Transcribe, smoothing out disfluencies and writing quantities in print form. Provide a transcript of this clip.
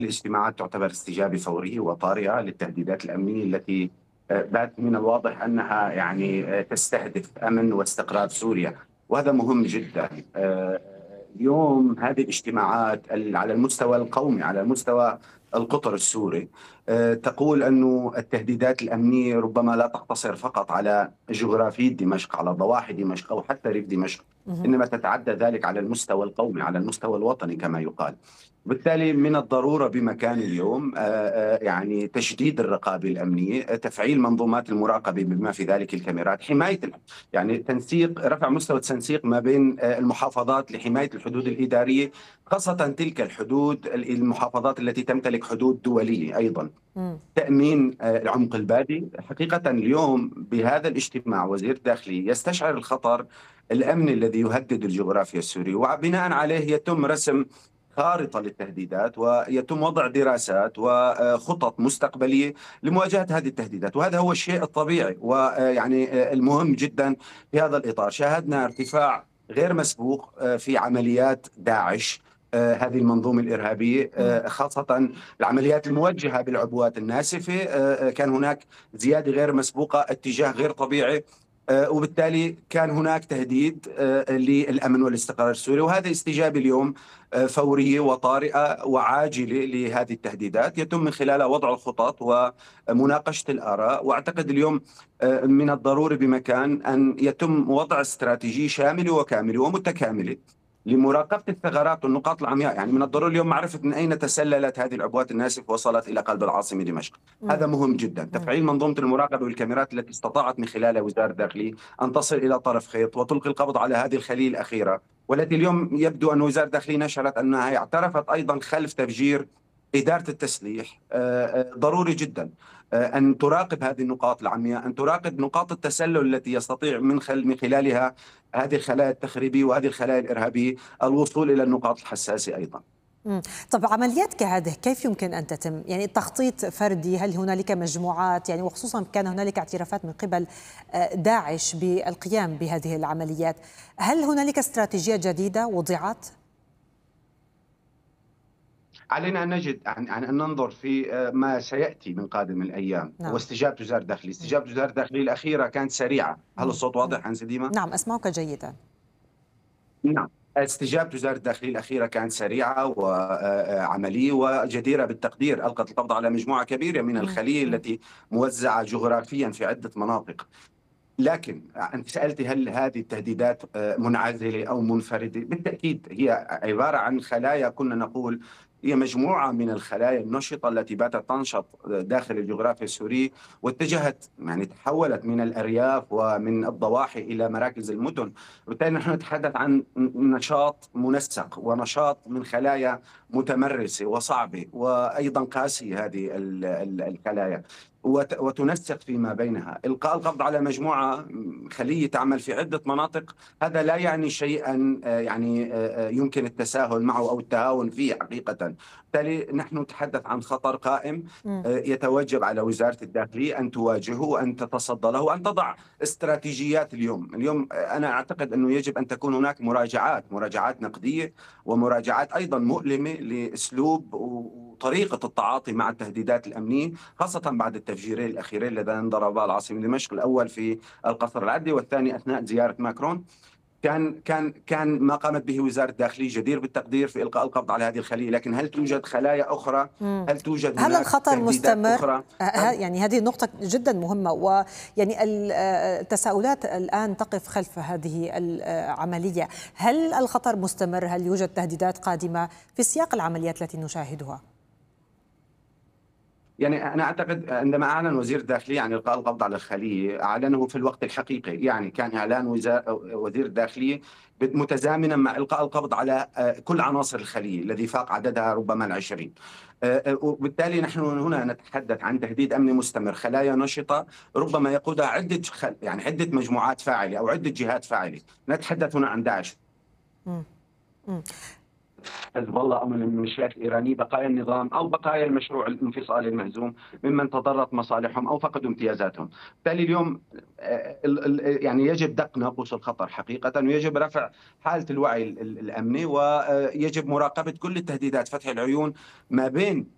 الاجتماعات تعتبر استجابة فورية وطارئة للتهديدات الأمنية التي بات من الواضح أنها تستهدف أمن واستقرار سوريا، وهذا مهم جدا. اليوم هذه الاجتماعات على المستوى القومي، على مستوى القطر السوري، تقول أن التهديدات الأمنية ربما لا تقتصر فقط على جغرافية دمشق، على ضواحي دمشق أو حتى ريف دمشق، مهم. إنما تتعدى ذلك على المستوى القومي، على المستوى الوطني كما يقال. بالتالي من الضرورة بمكان اليوم تشديد الرقابة الأمنية، تفعيل منظومات المراقبة بما في ذلك الكاميرات، حماية تنسيق، رفع مستوى التنسيق ما بين المحافظات لحماية الحدود الإدارية، خاصة تلك الحدود، المحافظات التي تمتلك حدود دولية أيضا. مم. تأمين العمق البادي. حقيقة اليوم بهذا الاجتماع وزير الداخلية يستشعر الخطر الأمني الذي يهدد الجغرافيا السورية، وبناء عليه يتم رسم خارطة للتهديدات، ويتم وضع دراسات وخطط مستقبلية لمواجهة هذه التهديدات، وهذا هو الشيء الطبيعي المهم جدا. في هذا الإطار شاهدنا ارتفاع غير مسبوق في عمليات داعش، هذه المنظومة الإرهابية، خاصة العمليات الموجهة بالعبوات الناسفة. كان هناك زيادة غير مسبوقة، اتجاه غير طبيعي، وبالتالي كان هناك تهديد للأمن والاستقرار السوري، وهذا استجابة اليوم فورية وطارئة وعاجلة لهذه التهديدات، يتم من خلالها وضع الخطط ومناقشة الآراء. وأعتقد اليوم من الضروري بمكان أن يتم وضع استراتيجية شاملة وكاملة ومتكاملة لمراقبة الثغرات والنقاط العمياء. من الضروري اليوم معرفة من أين تسللت هذه العبوات الناسفة وصلت إلى قلب العاصمة دمشق. هذا مهم جدا. تفعيل منظومة المراقبة والكاميرات التي استطاعت من خلالها وزارة الداخلية أن تصل إلى طرف خيط وتلقي القبض على هذه الخلية الأخيرة، والتي اليوم يبدو أن وزارة الداخلية نشرت أنها اعترفت أيضا خلف تفجير إدارة التسليح. ضروري جدا أن تراقب هذه النقاط العمياء، أن تراقب نقاط التسلل التي يستطيع من خلالها هذه الخلايا التخريبية وهذه الخلايا الإرهابية الوصول إلى النقاط الحساسة أيضا. طب عمليات كهذه كيف يمكن أن تتم؟ تخطيط فردي؟ هل هنالك مجموعات؟ وخصوصا كان هنالك اعترافات من قبل داعش بالقيام بهذه العمليات، هل هنالك استراتيجية جديدة وضعت؟ علينا أن نجد أن ننظر في ما سيأتي من قادم الأيام. نعم. واستجابة وزارة الداخلية، استجابة وزارة الداخلية الأخيرة كانت سريعة. هل الصوت واضح عن سديمة؟ نعم أسمعك جيدا. نعم، استجابة وزارة الداخلية الأخيرة كانت سريعة وعملية وجديرة بالتقدير، ألقت القبض على مجموعة كبيرة من الخلية التي موزعة جغرافيا في عدة مناطق. لكن أنت سألتي هل هذه التهديدات منعزلة أو منفردة؟ بالتأكيد هي عبارة عن خلايا، كنا نقول هي مجموعة من الخلايا النشطة التي باتت تنشط داخل الجغرافيا السورية، واتجهت تحولت من الأرياف ومن الضواحي إلى مراكز المدن. وبالتالي نحن نتحدث عن نشاط منسق ونشاط من خلايا متمرسة وصعبة وأيضا قاسية. هذه الخلايا وتنسق فيما بينها. إلقاء القبض على مجموعة خلية تعمل في عدة مناطق هذا لا يعني شيئا يمكن التساهل معه أو التهاون فيه حقيقة. بالتالي نحن نتحدث عن خطر قائم يتوجب على وزارة الداخلية أن تواجهه وأن تتصدى له وأن تضع استراتيجيات. اليوم أنا أعتقد أنه يجب أن تكون هناك مراجعات نقدية ومراجعات أيضا مؤلمة لأسلوب وطريقة التعاطي مع التهديدات الأمنية، خاصة بعد التفجيرين الأخيرين اللذان ضربا العاصمة دمشق، الأول في القصر العدلي والثاني أثناء زيارة ماكرون. كان ما قامت به وزارة الداخلية جدير بالتقدير في إلقاء القبض على هذه الخلية، لكن هل توجد خلايا أخرى؟ هل توجد هل هناك الخطر تهديدات مستمر؟ أخرى؟ هذه النقطة جدا مهمة، التساؤلات الآن تقف خلف هذه العملية. هل الخطر مستمر؟ هل يوجد تهديدات قادمة في سياق العمليات التي نشاهدها؟ أنا أعتقد عندما أعلن وزير الداخلية عن إلقاء القبض على الخلية أعلنه في الوقت الحقيقي. كان إعلان وزير الداخلية متزامنا مع إلقاء القبض على كل عناصر الخلية الذي فاق عددها ربما 20. وبالتالي نحن هنا نتحدث عن تهديد أمني مستمر، خلايا نشطة ربما يقودها عدة مجموعات فاعلة أو عدة جهات فاعلة. نتحدث هنا عن داعش، حزب الله أو من الميليشيات الإيرانية، بقايا النظام أو بقايا المشروع الانفصالي المهزوم ممن تضررت مصالحهم أو فقدوا امتيازاتهم. بالتالي اليوم يجب دق ناقوس الخطر حقيقة، ويجب رفع حالة الوعي الأمني، ويجب مراقبة كل التهديدات، فتح العيون ما بين